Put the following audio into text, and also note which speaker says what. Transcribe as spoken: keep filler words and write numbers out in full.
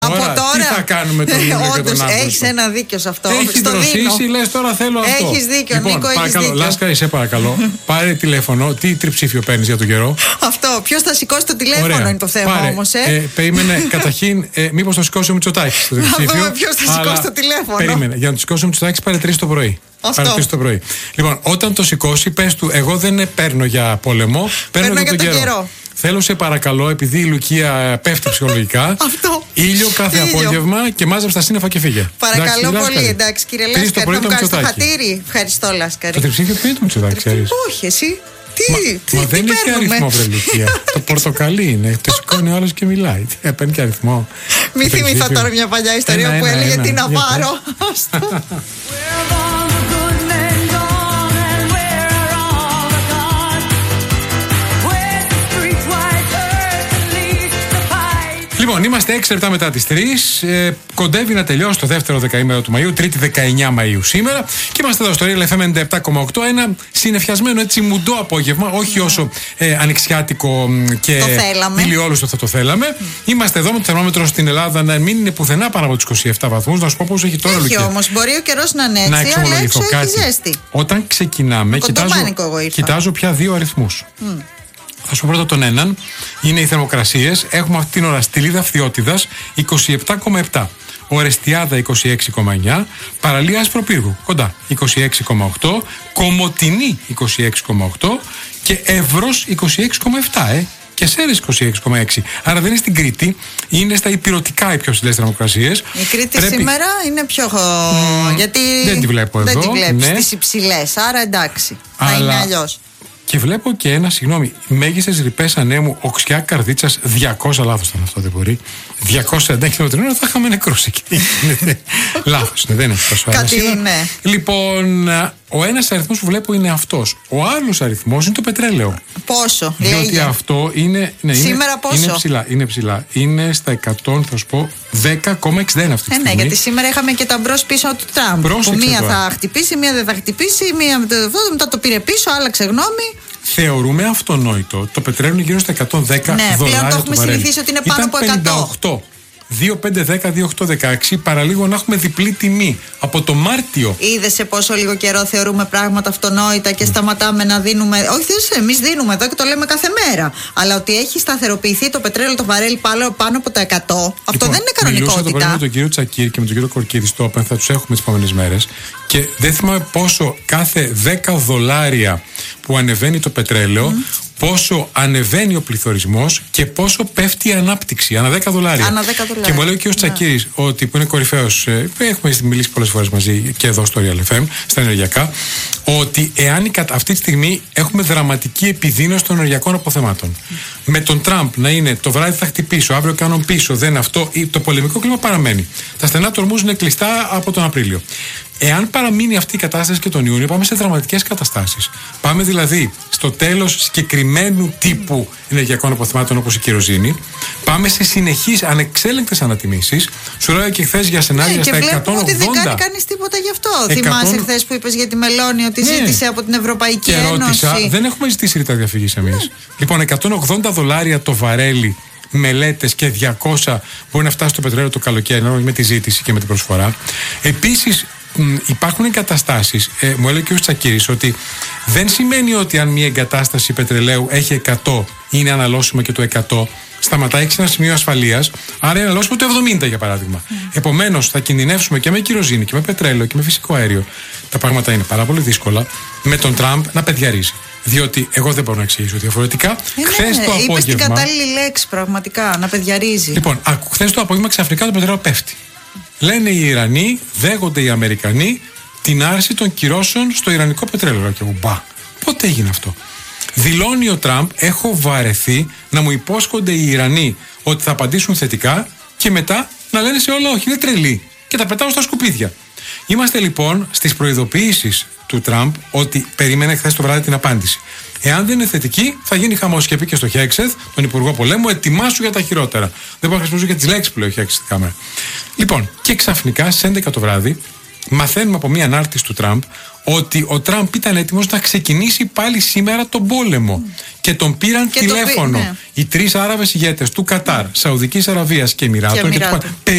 Speaker 1: Από
Speaker 2: τώρα,
Speaker 1: τώρα.
Speaker 2: Τι θα κάνουμε τον Ιούλιο και τον Αύγουστο?
Speaker 1: Έχεις ένα δίκιο σε αυτό.
Speaker 2: Έχεις δροσίσει, λες τώρα θέλω αυτό.
Speaker 1: Έχεις δίκιο,
Speaker 2: λοιπόν,
Speaker 1: Νίκο, έχεις
Speaker 2: παρακαλώ,
Speaker 1: δίκιο.
Speaker 2: Λάσκα, σε παρακαλώ, πάρε τηλέφωνο. Τι τριψήφιο παίρνεις για τον καιρό?
Speaker 1: Αυτό. Ποιος θα σηκώσει το τηλέφωνο?
Speaker 2: Ωραία.
Speaker 1: Είναι το θέμα όμως. Ε.
Speaker 2: Ε, περίμενε, καταρχήν, ε, μήπως το σηκώσει ο Μητσοτάκης το τριψήφιο.
Speaker 1: Ποιος θα σηκώσει το τηλέφωνο?
Speaker 2: Περίμενε, για να το σηκώσει ο Μητσοτάκης πάρε τρεις το πρωί.
Speaker 1: Αυτό.
Speaker 2: Πάρε τρεις το πρωί. Λοιπόν, όταν το σηκώσει, πες του, εγώ δεν παίρνω για πόλεμο, παίρνω για τον καιρό. καιρό. Θέλω σε παρακαλώ, επειδή η Λουκία πέφτει ψυχολογικά,
Speaker 1: Αυτό.
Speaker 2: ήλιο κάθε
Speaker 1: Ήλιο.
Speaker 2: απόγευμα και μάζεψε τα σύννεφα και φύγε.
Speaker 1: Παρακαλώ
Speaker 2: εντάξει,
Speaker 1: πολύ, εντάξει κύριε Λάσκαρη.
Speaker 2: Το
Speaker 1: Θα μου κάνεις το
Speaker 2: Μητσοτάκη.
Speaker 1: χατήρι. Ευχαριστώ, Λάσκαρη.
Speaker 2: Το τριψήφιο ποιο είναι το Μητσοτάκη, ξέρεις?
Speaker 1: Όχι, εσύ. Τι,
Speaker 2: Μα,
Speaker 1: τι,
Speaker 2: μα
Speaker 1: τι
Speaker 2: δεν έχει
Speaker 1: παίρνουμε?
Speaker 2: αριθμό, βρε Λουκία. Το πορτοκαλί είναι. Το σηκώνει ο άλλος και μιλάει. Τι, παίρνει και αριθμό.
Speaker 1: Μη
Speaker 2: Το
Speaker 1: θυμηθώ
Speaker 2: τριψήφιο.
Speaker 1: τώρα μια παλιά ιστορία
Speaker 2: Ένα,
Speaker 1: που
Speaker 2: ένα,
Speaker 1: έλεγε
Speaker 2: ένα.
Speaker 1: τι να
Speaker 2: Για
Speaker 1: πάρω.
Speaker 2: Λοιπόν, είμαστε έξι λεπτά μετά τις τρεις. Ε, κοντεύει να τελειώσει το δεύτερο δεκαήμερο του Μαΐου, Τρίτη δεκαεννιά Μαΐου σήμερα. Και είμαστε εδώ στο Real εφ εμ ενενήντα επτά κόμμα οκτώ. Ένα συννεφιασμένο έτσι μουντό απόγευμα, όχι όσο ε, ανοιξιάτικο και ηλιόλουστο θα το θέλαμε. Mm. Είμαστε εδώ με το θερμόμετρο στην Ελλάδα να μην είναι πουθενά πάνω από τους είκοσι επτά βαθμούς. Να σου πω πώς έχει τώρα,
Speaker 1: Λουκία.
Speaker 2: Έχει
Speaker 1: όμως, μπορεί ο καιρός να είναι έτσι,
Speaker 2: να
Speaker 1: αλλά έξω
Speaker 2: κάτι.
Speaker 1: έχει ζέστη.
Speaker 2: Όταν ξεκινάμε, κοιτάζω, κοιτάζω πια δύο αριθμούς. Mm. Θα σου πω πρώτα τον έναν. Είναι οι θερμοκρασίες. Έχουμε αυτή την ώρα Στυλίδα Φθιώτιδας είκοσι επτά κόμμα επτά. Ορεστιάδα είκοσι έξι κόμμα εννιά. Παραλία Ασπροπύργου κοντά είκοσι έξι κόμμα οκτώ. Κομοτηνή είκοσι έξι κόμμα οκτώ. Και Εύρος είκοσι έξι κόμμα επτά. Ε. Και Σέρρες είκοσι έξι κόμμα έξι. Άρα δεν είναι στην Κρήτη, είναι στα υπηρετικά οι πιο ψηλές θερμοκρασίες.
Speaker 1: Η Κρήτη Πρέπει... σήμερα είναι πιο.
Speaker 2: Mm,
Speaker 1: γιατί
Speaker 2: δεν τη βλέπω εδώ.
Speaker 1: Δεν τη βλέπεις
Speaker 2: ναι.
Speaker 1: στις υψηλές. Άρα εντάξει.
Speaker 2: Αλλά...
Speaker 1: θα είναι αλλιώς.
Speaker 2: Και βλέπω και ένα, συγγνώμη, μέγιστες ρηπές ανέμου Οξιά Καρδίτσας διακόσια. Λάθος ήταν αυτό, δεν μπορεί. διακόσια εννέα χιλιόμετρα την ώρα θα είχαμε νεκρούς εκεί. Λάθος, ναι, δεν είναι τόσο
Speaker 1: Κάτι είναι.
Speaker 2: Λοιπόν, ο ένας αριθμός που βλέπω είναι αυτός. Ο άλλος αριθμός είναι το πετρέλαιο.
Speaker 1: Πόσο,
Speaker 2: διότι
Speaker 1: λέγε.
Speaker 2: αυτό είναι. Ναι,
Speaker 1: σήμερα
Speaker 2: είναι,
Speaker 1: πόσο?
Speaker 2: Είναι ψηλά, είναι ψηλά. Είναι στα εκατό, θα σου πω, δέκα κόμμα εξήντα ένα αυτή τη
Speaker 1: ε,
Speaker 2: στιγμή.
Speaker 1: Ναι, γιατί σήμερα είχαμε και τα μπρος πίσω του Τραμπ.
Speaker 2: Πρόσεξε
Speaker 1: που μία
Speaker 2: τώρα.
Speaker 1: θα χτυπήσει, μία δεν θα χτυπήσει, μία μετά το πήρε πίσω, άλλαξε γνώμη.
Speaker 2: Θεωρούμε αυτονόητο. Το πετρέλαιο είναι γύρω στα εκατόν δέκα
Speaker 1: ναι,
Speaker 2: δολάρια.
Speaker 1: Πλέον το έχουμε συνηθίσει ότι είναι πάνω
Speaker 2: Ήταν
Speaker 1: από εκατό.
Speaker 2: πενήντα οκτώ. δύο πέντε δέκα δύο οκτώ δεκαέξι, παραλίγο να έχουμε διπλή τιμή από το Μάρτιο.
Speaker 1: Είδες σε πόσο λίγο καιρό θεωρούμε πράγματα αυτονόητα και σταματάμε να δίνουμε. Όχι, εμείς δίνουμε εδώ και το λέμε κάθε μέρα. Αλλά ότι έχει σταθεροποιηθεί το πετρέλαιο, το βαρέλι πάνω, πάνω από τα εκατό, αυτό
Speaker 2: λοιπόν,
Speaker 1: δεν είναι κανονικότητα.
Speaker 2: Μιλούσα το πρωί με τον κύριο Τσακίρη και με τον κύριο Κορκίδη στο Open, θα τους έχουμε τις επόμενες μέρες. Και δεν θυμάμαι πόσο κάθε δέκα δολάρια που ανεβαίνει το πετρέλαιο, mm. πόσο ανεβαίνει ο πληθωρισμός και πόσο πέφτει η ανάπτυξη. Ανά δέκα δολάρια.
Speaker 1: Ανά δέκα δολάρια.
Speaker 2: Και μου λέει ο κ. Τσακίρης, yeah. ότι που είναι κορυφαίος, έχουμε μιλήσει πολλές φορές μαζί και εδώ στο Real εφ εμ, στα ενεργειακά, ότι εάν αυτή τη στιγμή έχουμε δραματική επιδείνωση των ενεργειακών αποθεμάτων. Mm. Με τον Τραμπ να είναι το βράδυ θα χτυπήσω, αύριο κάνω πίσω, δεν αυτό, το πολεμικό κλίμα παραμένει. Τα στενά του ορμούς είναι κλειστά από τον Απρίλιο. Εάν παραμείνει αυτή η κατάσταση και τον Ιούνιο, πάμε σε δραματικές καταστάσεις. Πάμε δηλαδή στο τέλος συγκεκριμένου τύπου ενεργειακών αποθεμάτων όπως η κυροζήνη. Πάμε σε συνεχείς ανεξέλεγκτες ανατιμήσεις. Σου λέω και χθες για σενάρια
Speaker 1: ναι,
Speaker 2: στα εκατόν ογδόντα.
Speaker 1: Και βλέπουμε ότι δεν κάνει κανείς τίποτα γι' αυτό.
Speaker 2: εκατό...
Speaker 1: Θυμάσαι χθες που είπες για τη Μελώνη ότι ναι. ζήτησε από την Ευρωπαϊκή
Speaker 2: και
Speaker 1: Ένωση.
Speaker 2: Ρώτησα, δεν έχουμε ζητήσει ρήτρα διαφυγής εμείς. Ναι. Λοιπόν, εκατόν ογδόντα δολάρια το βαρέλι. Μελέτες και διακόσια μπορεί να φτάσει το πετρέλαιο το καλοκαίρι με τη ζήτηση και με την προσφορά. Επίσης υπάρχουν εγκαταστάσεις, ε, μου έλεγε και ο Τσακίρης, ότι δεν σημαίνει ότι αν μια εγκατάσταση πετρελαίου έχει εκατό, είναι αναλώσιμο και το εκατό, σταματάει σε ένα σημείο ασφαλείας, άρα είναι αναλώσιμο το εβδομήντα για παράδειγμα. Mm. Επομένως θα κινδυνεύσουμε και με κυροζήνη και με πετρέλαιο και με φυσικό αέριο. Τα πράγματα είναι πάρα πολύ δύσκολα με τον Τραμπ να παιδιαρίζει. Διότι εγώ δεν μπορώ να εξηγήσω διαφορετικά.
Speaker 1: Ε,
Speaker 2: χθες
Speaker 1: ναι,
Speaker 2: το απόγευμα.
Speaker 1: Είπες την κατάλληλη λέξη πραγματικά, να παιδιαρίζει.
Speaker 2: Λοιπόν, χθες το απόγευμα ξαφνικά το πετρέλαιο πέφτει. Λένε οι Ιρανοί, δέχονται οι Αμερικανοί την άρση των κυρώσεων στο ιρανικό πετρέλαιο. Και εγώ, μπα, πότε έγινε αυτό? Δηλώνει ο Τραμπ, έχω βαρεθεί να μου υπόσχονται οι Ιρανοί ότι θα απαντήσουν θετικά και μετά να λένε σε όλα όχι, είναι τρελή. Και τα πετάω στα σκουπίδια. Είμαστε λοιπόν στις προειδοποιήσεις του Τραμπ ότι περίμενε χθες το βράδυ την απάντηση. Εάν δεν είναι θετική, θα γίνει χαμός. Και πει και στο Χέξεθ, τον Υπουργό Πολέμου, ετοιμάσου για τα χειρότερα. Δεν μπορώ να χρησιμοποιήσω και τις λέξεις που λέει ο Χέξεθ κάμερα. Λοιπόν, και ξαφνικά στις έντεκα το βράδυ μαθαίνουμε από μία ανάρτηση του Τραμπ ότι ο Τραμπ ήταν έτοιμος να ξεκινήσει πάλι σήμερα τον πόλεμο. Mm. Και τον πήραν και τηλέφωνο. Το... Ναι. Οι τρεις Άραβες ηγέτες του Κατάρ, Σαουδικής Αραβίας και Εμιράτων. Και, και του...